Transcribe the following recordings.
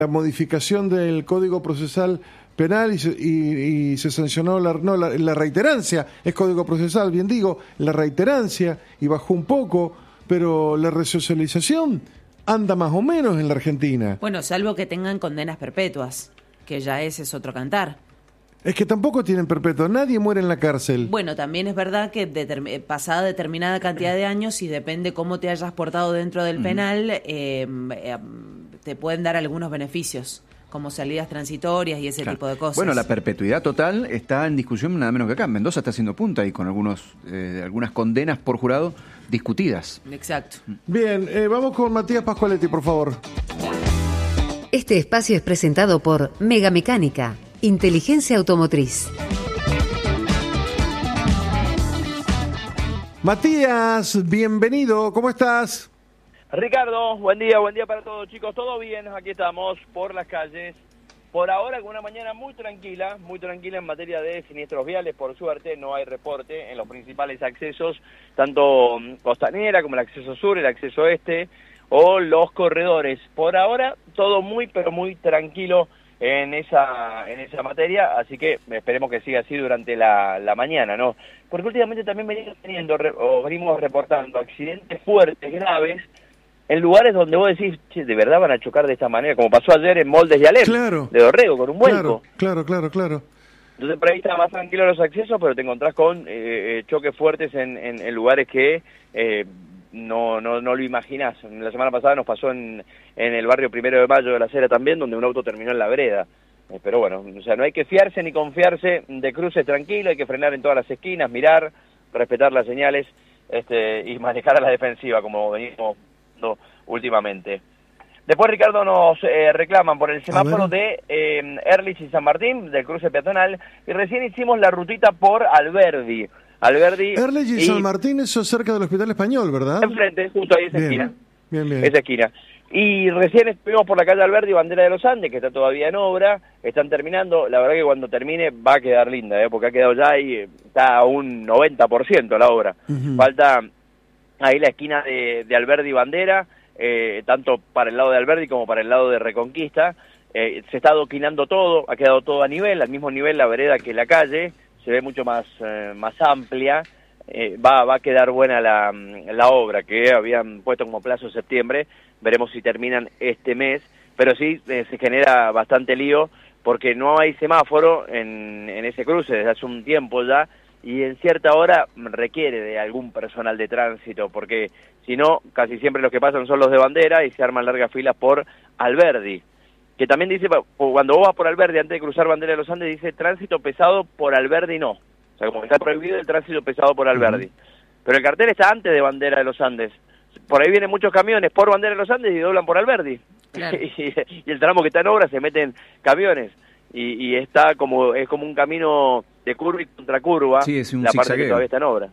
la modificación del Código Procesal Penal y se sancionó la reiterancia, es Código Procesal, bien digo, la reiterancia, y bajó un poco, pero la resocialización anda más o menos en la Argentina. Bueno, salvo que tengan condenas perpetuas, que ya ese es otro cantar. Es que tampoco tienen perpetua, nadie muere en la cárcel. Bueno, también es verdad que pasada determinada cantidad de años, y depende cómo te hayas portado dentro del penal, te pueden dar algunos beneficios, como salidas transitorias y ese tipo de cosas. Bueno, la perpetuidad total está en discusión nada menos que acá. Mendoza está haciendo punta y con algunas condenas por jurado discutidas. Exacto. Bien, vamos con Matías Pascualetti, por favor. Este espacio es presentado por Mega Mecánica, Inteligencia Automotriz. Matías, bienvenido, ¿cómo estás? Ricardo, buen día para todos, chicos. ¿Todo bien? Aquí estamos por las calles. Por ahora con una mañana muy tranquila en materia de siniestros viales. Por suerte no hay reporte en los principales accesos, tanto Costanera como el acceso sur, el acceso este o los corredores. Por ahora todo muy pero muy tranquilo en esa materia, así que esperemos que siga así durante la mañana, ¿no? Porque últimamente también venimos reportando accidentes fuertes, graves, en lugares donde vos decís, che, de verdad van a chocar de esta manera, como pasó ayer en Moldes y Alem, claro, de Dorrego, con un vuelco. Claro. Entonces por ahí está más tranquilo los accesos, pero te encontrás con choques fuertes en lugares que no lo imaginás. La semana pasada nos pasó en el barrio 1 de Mayo de La Cera también, donde un auto terminó en la vereda. Pero bueno, o sea, no hay que fiarse ni confiarse de cruces tranquilos, hay que frenar en todas las esquinas, mirar, respetar las señales y manejar a la defensiva, como venimos últimamente. Después, Ricardo, nos reclaman por el semáforo de Erlich y San Martín, del cruce peatonal, y recién hicimos la rutita por Alberdi. Erlich y San Martín, eso cerca del Hospital Español, ¿verdad? Enfrente, justo ahí, esa esquina. Bien. Esa esquina. Y recién estuvimos por la calle Alberdi, Bandera de los Andes, que está todavía en obra, están terminando. La verdad que cuando termine va a quedar linda, porque ha quedado ya y está a un 90% la obra. Falta ahí la esquina de Alberdi y Bandera, tanto para el lado de Alberdi como para el lado de Reconquista. Se está adoquinando todo, ha quedado todo a nivel, al mismo nivel la vereda que la calle, se ve mucho más amplia. Va a quedar buena la obra, que habían puesto como plazo septiembre. Veremos si terminan este mes, pero sí se genera bastante lío porque no hay semáforo en ese cruce desde hace un tiempo ya, y en cierta hora requiere de algún personal de tránsito, porque si no, casi siempre los que pasan son los de Bandera y se arman largas filas por Alberdi, que también dice, cuando vos vas por Alberdi, antes de cruzar Bandera de los Andes, dice tránsito pesado por Alberdi no. O sea, como que está prohibido el tránsito pesado por Alberdi. Pero el cartel está antes de Bandera de los Andes. Por ahí vienen muchos camiones por Bandera de los Andes y doblan por Alberdi. Claro. y el tramo que está en obra se meten camiones. Y está es como un camino de curva y contracurva, sí, es un la parte zigzagueo que todavía está en obra.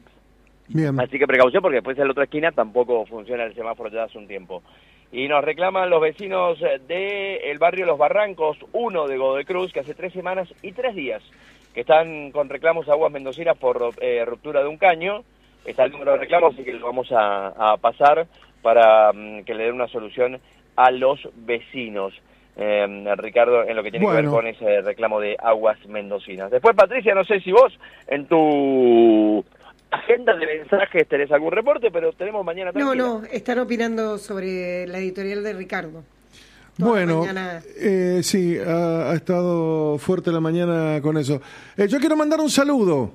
Bien. Así que precaución, porque después en la otra esquina tampoco funciona el semáforo ya hace un tiempo. Y nos reclaman los vecinos del barrio Los Barrancos 1 de Godoy Cruz, que hace 3 semanas y 3 días que están con reclamos a Aguas Mendocinas por ruptura de un caño. Está el número de reclamos, así que lo vamos a pasar para que le den una solución a los vecinos. Ricardo, en lo que tiene que ver con ese reclamo de Aguas Mendocinas. Después, Patricia, no sé si vos en tu agenda de mensajes tenés algún reporte, pero tenemos mañana tranquila. No, están opinando sobre la editorial de Ricardo. Bueno, sí, ha estado fuerte la mañana con eso. Yo quiero mandar un saludo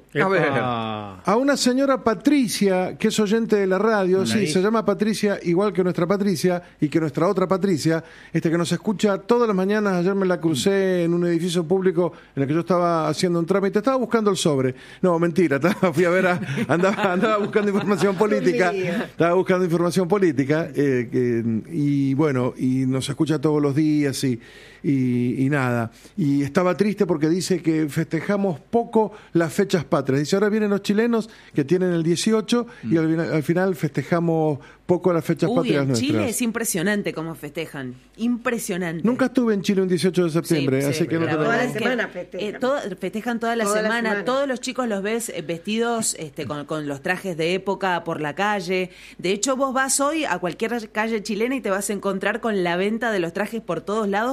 a una señora Patricia, que es oyente de la radio. Sí, se llama Patricia, igual que nuestra Patricia y que nuestra otra Patricia, que nos escucha todas las mañanas. Ayer me la crucé en un edificio público en el que yo estaba haciendo un trámite, estaba buscando el sobre. No, mentira, fui a ver, andaba buscando información política. Estaba buscando información política y bueno, y nos escucha todos los días y nada. Y estaba triste porque dice que festejamos poco las fechas patrias. Dice, ahora vienen los chilenos que tienen el 18 y al final festejamos poco a las fechas patrias en nuestras. Chile es impresionante cómo festejan. Impresionante. Nunca estuve en Chile un 18 de septiembre, así que no te toda la semana festejan. Festejan toda la semana. Todos los chicos los ves vestidos con los trajes de época por la calle. De hecho, vos vas hoy a cualquier calle chilena y te vas a encontrar con la venta de los trajes por todos lados